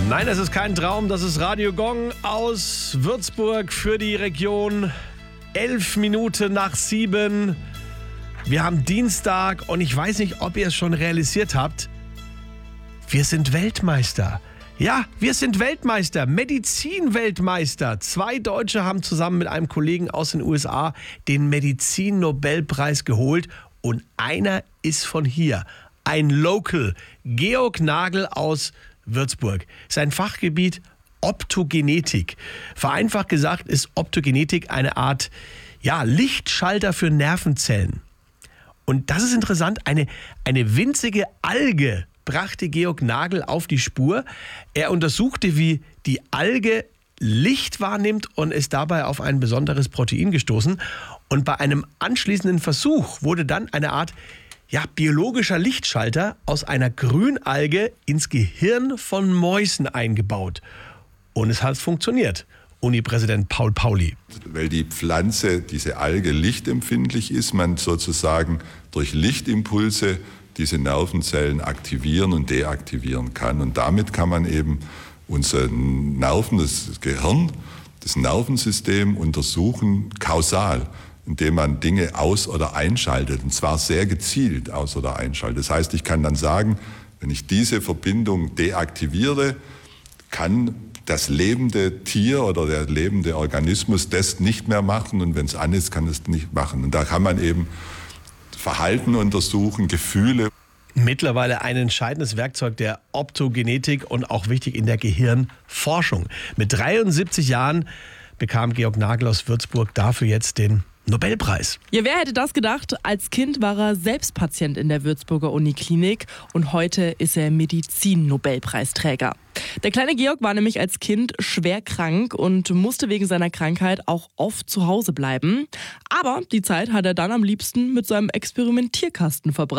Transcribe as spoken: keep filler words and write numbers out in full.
Nein, es ist kein Traum, das ist Radio Gong aus Würzburg für die Region. Elf Minuten nach sieben. Wir haben Dienstag und ich weiß nicht, ob ihr es schon realisiert habt. Wir sind Weltmeister. Ja, wir sind Weltmeister, Medizin-Weltmeister. Zwei Deutsche haben zusammen mit einem Kollegen aus den U S A den Medizin-Nobelpreis geholt und einer ist von hier, ein Local, Georg Nagel aus Würzburg. Sein Fachgebiet Optogenetik. Vereinfacht gesagt ist Optogenetik eine Art ja, Lichtschalter für Nervenzellen. Und das ist interessant, eine, eine winzige Alge brachte Georg Nagel auf die Spur. Er untersuchte, wie die Alge Licht wahrnimmt und ist dabei auf ein besonderes Protein gestoßen. Und bei einem anschließenden Versuch wurde dann eine Art ja, biologischer Lichtschalter aus einer Grünalge ins Gehirn von Mäusen eingebaut. Und es hat funktioniert. Uni-Präsident Paul Pauli. Weil die Pflanze, diese Alge, lichtempfindlich ist, man sozusagen durch Lichtimpulse diese Nervenzellen aktivieren und deaktivieren kann. Und damit kann man eben unser Nerven, das Gehirn, das Nervensystem untersuchen, kausal, indem man Dinge aus- oder einschaltet, und zwar sehr gezielt aus- oder einschaltet. Das heißt, ich kann dann sagen, wenn ich diese Verbindung deaktiviere, kann das lebende Tier oder der lebende Organismus das nicht mehr machen, und wenn es an ist, kann es nicht machen. Und da kann man eben Verhalten untersuchen, Gefühle. Mittlerweile ein entscheidendes Werkzeug der Optogenetik und auch wichtig in der Gehirnforschung. Mit dreiundsiebzig Jahren bekam Georg Nagel aus Würzburg dafür jetzt den Nobelpreis. Ja, wer hätte das gedacht? Als Kind war er selbst Patient in der Würzburger Uniklinik und heute ist er Medizin-Nobelpreisträger. Der kleine Georg war nämlich als Kind schwer krank und musste wegen seiner Krankheit auch oft zu Hause bleiben. Aber die Zeit hat er dann am liebsten mit seinem Experimentierkasten verbracht.